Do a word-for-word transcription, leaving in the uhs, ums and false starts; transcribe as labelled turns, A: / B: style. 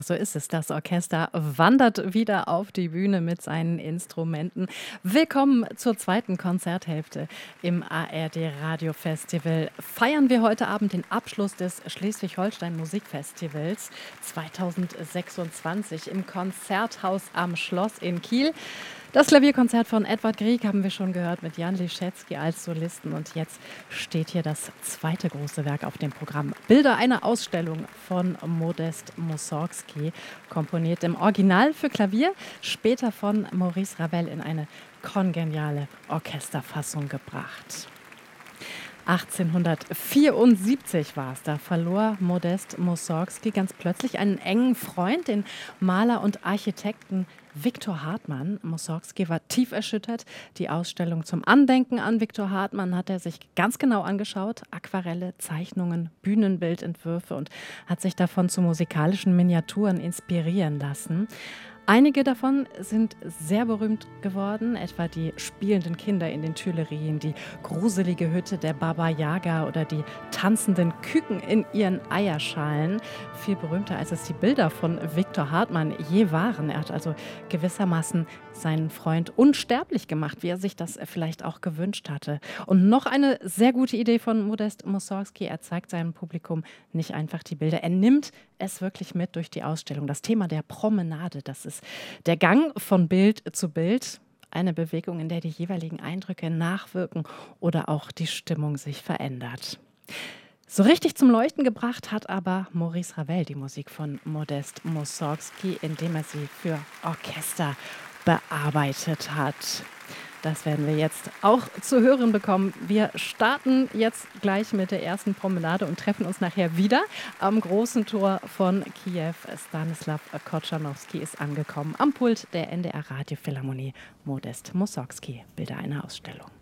A: So ist es. Das Orchester wandert wieder auf die Bühne mit seinen Instrumenten. Willkommen zur zweiten Konzerthälfte im A R D Radio Festival. Feiern wir heute Abend den Abschluss des Schleswig-Holstein Musikfestivals zweitausendsechsundzwanzig im Konzerthaus am Schloss in Kiel. Das Klavierkonzert von Edvard Grieg haben wir schon gehört mit Jan Liszewski als Solisten. Und jetzt steht hier das zweite große Werk auf dem Programm. Bilder einer Ausstellung von Modest Mussorgsky, komponiert im Original für Klavier, später von Maurice Ravel in eine kongeniale Orchesterfassung gebracht. achtzehnhundertvierundsiebzig war es, da verlor Modest Mussorgsky ganz plötzlich einen engen Freund, den Maler und Architekten Viktor Hartmann. Mussorgsky war tief erschüttert. Die Ausstellung zum Andenken an Viktor Hartmann hat er sich ganz genau angeschaut. Aquarelle, Zeichnungen, Bühnenbildentwürfe, und hat sich davon zu musikalischen Miniaturen inspirieren lassen. Einige davon sind sehr berühmt geworden, etwa die spielenden Kinder in den Tuilerien, die gruselige Hütte der Baba Yaga oder die tanzenden Küken in ihren Eierschalen. Viel berühmter, als es die Bilder von Viktor Hartmann je waren. Er hat also gewissermaßen seinen Freund unsterblich gemacht, wie er sich das vielleicht auch gewünscht hatte. Und noch eine sehr gute Idee von Modest Mussorgsky: Er zeigt seinem Publikum nicht einfach die Bilder, er nimmt es wirklich mit durch die Ausstellung. Das Thema der Promenade, das ist der Gang von Bild zu Bild, eine Bewegung, in der die jeweiligen Eindrücke nachwirken oder auch die Stimmung sich verändert. So richtig zum Leuchten gebracht hat aber Maurice Ravel die Musik von Modest Mussorgsky, indem er sie für Orchester bearbeitet hat. Das werden wir jetzt auch zu hören bekommen. Wir starten jetzt gleich mit der ersten Promenade und treffen uns nachher wieder am großen Tor von Kiew. Stanislaw Kotschanowski ist angekommen am Pult der N D R Radiophilharmonie. Modest Mussorgsky, Bilder einer Ausstellung.